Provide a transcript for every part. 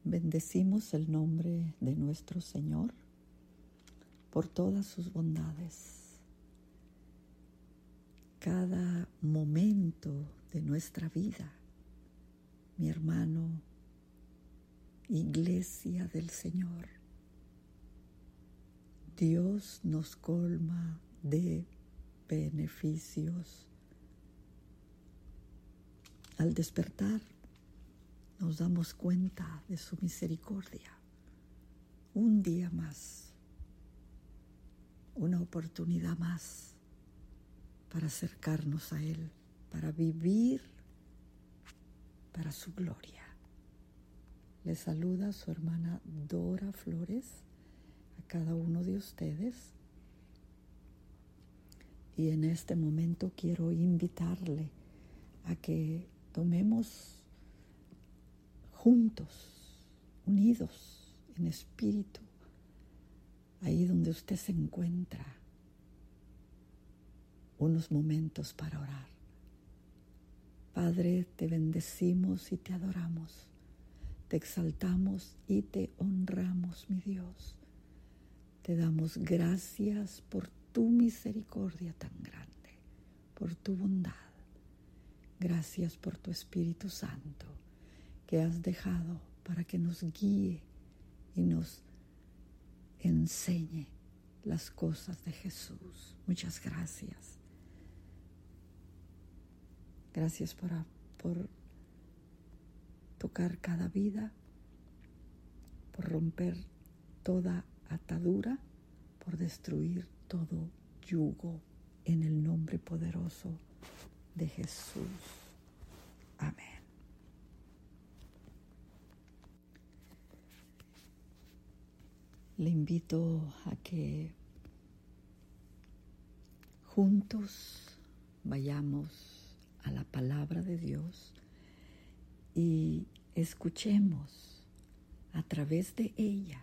Bendecimos el nombre de nuestro Señor por todas sus bondades. Cada momento de nuestra vida, mi hermano, Iglesia del Señor, Dios nos colma de beneficios. Al despertar, nos damos cuenta de su misericordia. Un día más, una oportunidad más para acercarnos a Él, para vivir para su gloria. Le saluda su hermana Dora Flores, a cada uno de ustedes. Y en este momento quiero invitarle a que tomemos juntos, unidos en espíritu, ahí donde usted se encuentra, unos momentos para orar. Padre, te bendecimos y te adoramos, te exaltamos y te honramos, mi Dios. Te damos gracias por tu misericordia tan grande, por tu bondad. Gracias por tu Espíritu Santo que has dejado para que nos guíe y nos enseñe las cosas de Jesús. Muchas gracias. Gracias por tocar cada vida, por romper toda atadura, por destruir todo yugo en el nombre poderoso de Jesús. Amén. Le invito a que juntos vayamos a la palabra de Dios y escuchemos a través de ella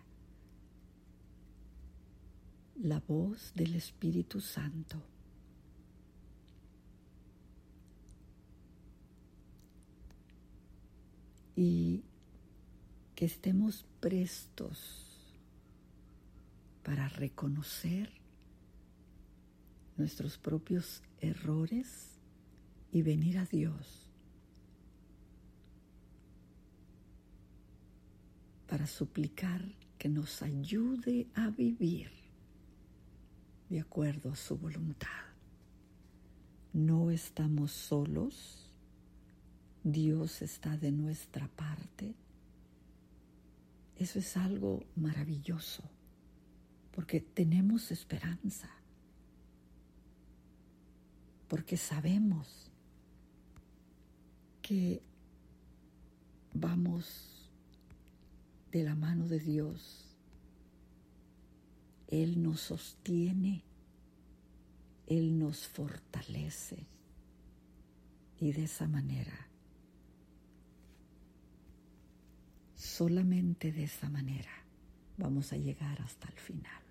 la voz del Espíritu Santo. Y que estemos prestos para reconocer nuestros propios errores y venir a Dios para suplicar que nos ayude a vivir de acuerdo a su voluntad. No estamos solos, Dios está de nuestra parte. Eso es algo maravilloso, porque tenemos esperanza, porque sabemos que vamos de la mano de Dios. Él nos sostiene, Él nos fortalece, y de esa manera, solamente de esa manera, vamos a llegar hasta el final.